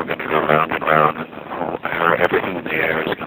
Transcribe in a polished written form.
we're going to go round and round, and everything in the air is